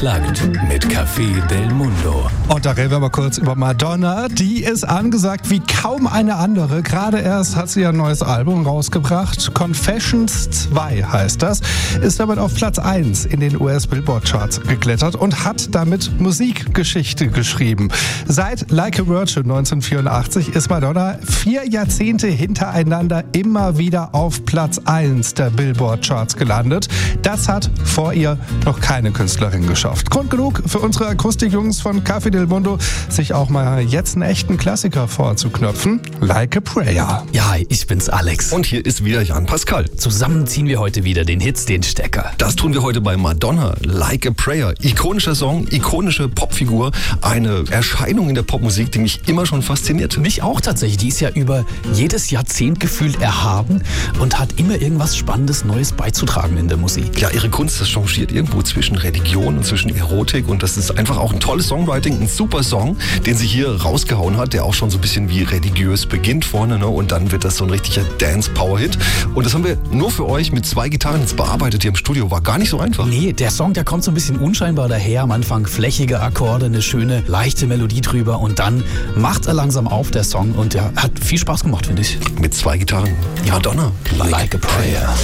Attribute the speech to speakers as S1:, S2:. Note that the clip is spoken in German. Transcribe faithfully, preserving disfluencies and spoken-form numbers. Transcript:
S1: Unplugged mit Café del Mundo.
S2: Und da reden wir mal kurz über Madonna. Die ist angesagt wie kaum eine andere. Gerade erst hat sie ein neues Album rausgebracht. Confessions zwei heißt das. Ist damit auf Platz eins in den U S-Billboard-Charts geklettert und hat damit Musikgeschichte geschrieben. Seit Like a Virgin neunzehnhundertvierundachtzig ist Madonna vier Jahrzehnte hintereinander immer wieder auf Platz eins der Billboard-Charts gelandet. Das hat vor ihr noch keine Künstlerin geschafft. Grund genug für unsere Akustikjungs von Café del Mundo, sich auch mal jetzt einen echten Klassiker vorzuknöpfen. Like a Prayer.
S3: Ja, ich bin's, Alex.
S4: Und hier ist wieder Jan Pascal.
S3: Zusammen ziehen wir heute wieder den Hits, den Stecker.
S4: Das tun wir heute bei Madonna. Like a Prayer. Ikonischer Song, ikonische Popfigur. Eine Erscheinung in der Popmusik, die mich immer schon fasziniert.
S3: Mich auch tatsächlich. Die ist ja über jedes Jahrzehnt gefühlt erhaben und hat immer irgendwas Spannendes, Neues beizutragen in der Musik.
S4: Ja, ihre Kunst, das changiert irgendwo zwischen Religion und zwischen Erotik. Und das ist einfach auch ein tolles Songwriting, ein super Song, den sie hier rausgehauen hat, der auch schon so ein bisschen wie religiös beginnt vorne, ne? Und dann wird das so ein richtiger Dance-Power-Hit. Und das haben wir nur für euch mit zwei Gitarren jetzt bearbeitet hier im Studio. War gar nicht so einfach.
S3: Nee, der Song, der kommt so ein bisschen unscheinbar daher. Am Anfang flächige Akkorde, eine schöne, leichte Melodie drüber und dann macht er langsam auf, der Song. Und der hat viel Spaß gemacht, finde ich.
S4: Mit zwei Gitarren. Madonna.
S3: Like, like a Prayer.